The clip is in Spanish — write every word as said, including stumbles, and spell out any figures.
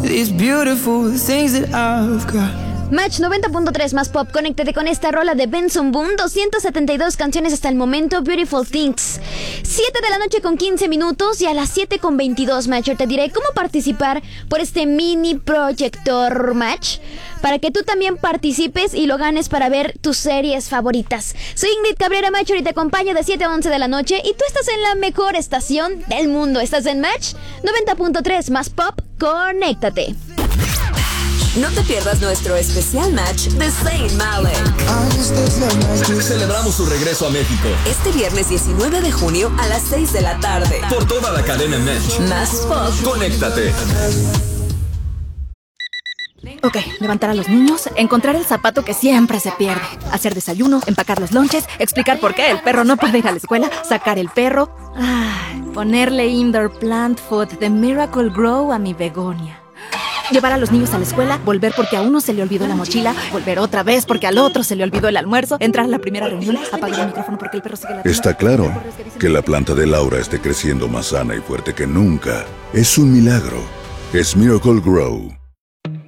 these beautiful things that I've got. Match noventa punto tres más pop, conéctate con esta rola de Benson Boone, doscientas setenta y dos canciones hasta el momento, Beautiful Things. siete de la noche con quince minutos y a las siete con veintidós, Match, te diré cómo participar por este mini proyector, Match, para que tú también participes y lo ganes para ver tus series favoritas. Soy Ingrid Cabrera, Match, y te acompaño de siete a once de la noche y tú estás en la mejor estación del mundo. Estás en Match noventa punto tres más pop, conéctate. No te pierdas nuestro especial match de Zayn Malik. Celebramos su regreso a México Este viernes diecinueve de junio a las seis de la tarde. por toda la cadena Match. Más pop. Conéctate. Ok, levantar a los niños, encontrar el zapato que siempre se pierde, hacer desayuno, empacar los lonches, explicar por qué el perro no puede ir a la escuela, sacar el perro, ay, ponerle indoor plant food de Miracle Grow a mi begonia. Llevar a los niños a la escuela, volver porque a uno se le olvidó la mochila, volver otra vez porque al otro se le olvidó el almuerzo, entrar a la primera reunión, apagar el micrófono porque el perro sigue la... Está claro que la planta de Laura esté creciendo más sana y fuerte que nunca. Es un milagro. Es Miracle Grow.